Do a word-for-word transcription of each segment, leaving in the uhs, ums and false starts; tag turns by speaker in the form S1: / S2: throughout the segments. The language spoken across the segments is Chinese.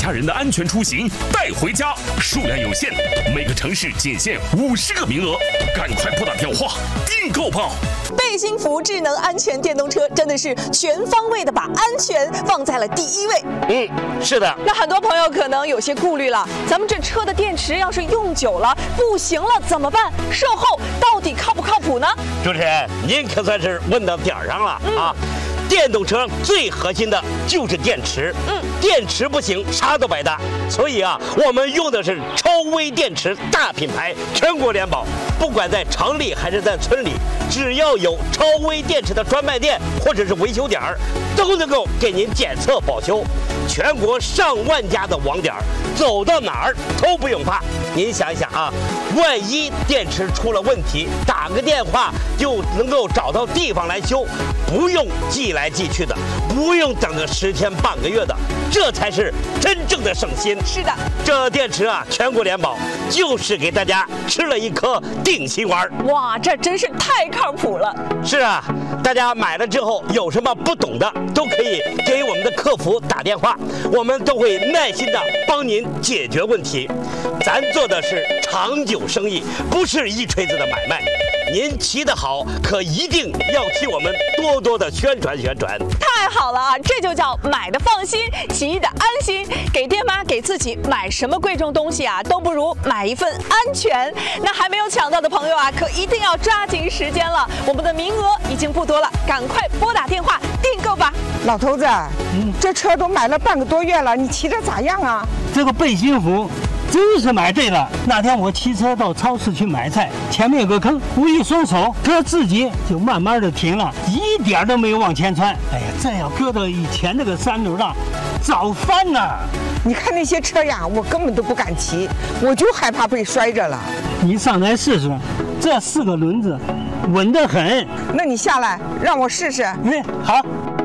S1: 家人的安全出行带回家，数量有限，每个城市仅限五十个名额，赶快拨打电话订购吧！
S2: 贝辛福智能安全电动车真的是全方位的把安全放在了第一位。
S3: 嗯，是的。
S2: 那很多朋友可能有些顾虑了，咱们这车的电池要是用久了不行了怎么办？售后到底靠不靠谱呢？
S3: 主持人，您可算是问到点儿上了、嗯、啊！电动车最核心的就是电池，嗯，电池不行，啥都白搭。所以啊，我们用的是超微电池大品牌，全国联保。不管在城里还是在村里，只要有超微电池的专卖店或者是维修点儿，都能够给您检测保修。全国上万家的网点，走到哪儿都不用怕。您想一想啊，万一电池出了问题，打个电话就能够找到地方来修，不用寄来寄去的，不用等个十天半个月的，这才是真正的省心。
S2: 是的，
S3: 这电池啊，全国联保，就是给大家吃了一颗定心丸。
S2: 哇，这真是太靠谱了。
S3: 是啊，大家买了之后有什么不懂的，都可以给我们的客服打电话，我们都会耐心的帮您解决问题。咱做的是长久生意，不是一锤子的买卖。您骑得好，可一定要替我们多多的宣传宣传。
S2: 太好了啊，这就叫买的放心，骑的安心。给爹妈给自己买什么贵重东西啊，都不如买一份安全。那还没有抢到的朋友啊，可一定要抓紧时间了，我们的名额已经不多了，赶快拨打电话订购吧。
S4: 老头子，嗯，这车都买了半个多月了，你骑着咋样啊？
S5: 这个贝辛福真是买对了。那天我骑车到超市去买菜，前面有个坑，我一松手，车自己就慢慢的停了，一点都没有往前窜。哎呀，这要搁到以前那个三轮了，早翻了。
S4: 你看那些车呀，我根本都不敢骑，我就害怕被摔着了。
S5: 你上来试试，这四个轮子稳得很。
S4: 那你下来让我试试。
S5: 嗯，好。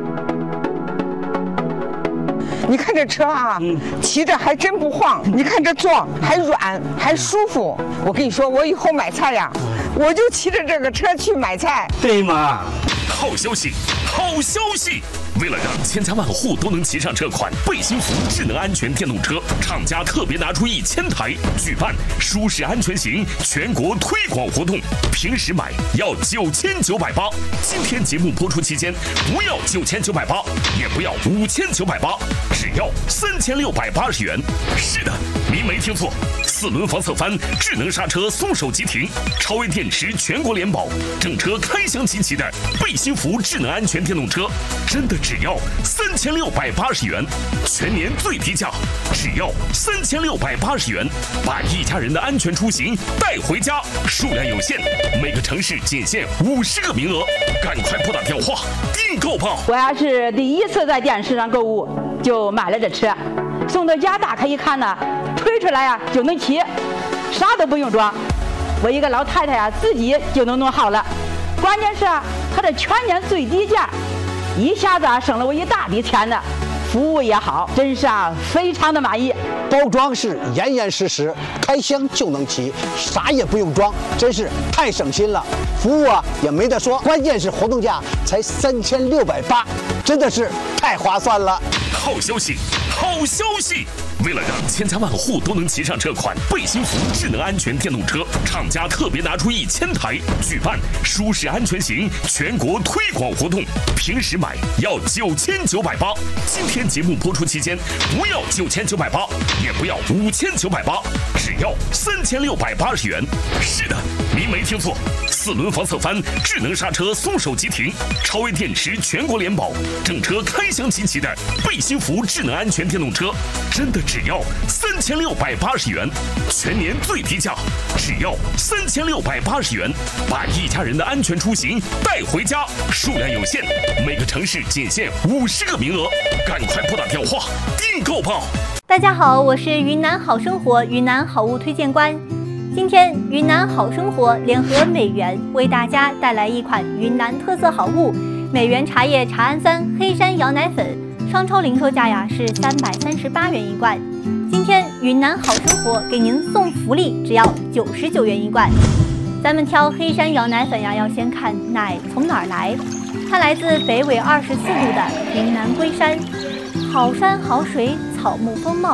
S4: 你看这车啊，嗯、骑着还真不晃。你看这座还软，还舒服。我跟你说，我以后买菜呀，我就骑着这个车去买菜。
S5: 对吗？
S1: 好消息，好消息！为了让千家万户都能骑上这款贝辛福智能安全电动车，厂家特别拿出一千台，举办舒适安全行全国推广活动。平时买要九千九百八，今天节目播出期间不要九千九百八，也不要五千九百八，只要三千六百八十元。是的，您没听错，四轮防侧翻，智能刹车松手即停，超微电池全国联保，整车开箱齐齐的贝辛福智能安全电动车，真的只要三千六百八十元，全年最低价，只要三千六百八十元，把一家人的安全出行带回家，数量有限，每个城市仅限五十个名额，赶快拨打电话订购吧！
S6: 我要是第一次在电视上购物，就买了这车，送到家打开一看呢，推出来呀、啊、就能骑，啥都不用装，我一个老太太呀、啊、自己就能弄好了。关键是它的全年最低价。一下子啊省了我一大笔钱呢，服务也好，真是啊非常的满意。
S7: 包装是严严实实，开箱就能骑，啥也不用装，真是太省心了。服务啊也没得说，关键是活动价才三千六百八，真的是太划算了。
S1: 好消息，好消息！为了让千家万户都能骑上这款贝辛福智能安全电动车，厂家特别拿出一千台，举办舒适安全行全国推广活动。平时买要九千九百八，今天节目播出期间不要九千九百八，也不要五千九百八，只要三千六百八十元。是的，您没听错，四轮防侧翻，智能刹车松手即停，超微电池全国联保，整车开箱齐齐的贝辛福智能安全电动车，真的只要三千六百八十元，全年最低价，只要三千六百八十元，把一家人的安全出行带回家，数量有限，每个城市仅限五十个名额，赶快拨打电话订购吧！
S8: 大家好，我是云南好生活云南好物推荐官。今天云南好生活联合美源为大家带来一款云南特色好物——美源茶叶茶氨酸黑山摇奶粉，商超零售价呀是三百三十八元一罐。今天云南好生活给您送福利，只要九十九元一罐。咱们挑黑山摇奶粉呀，要先看奶从哪儿来，它来自北纬二十四度的云南龟山，好山好水，草木丰茂。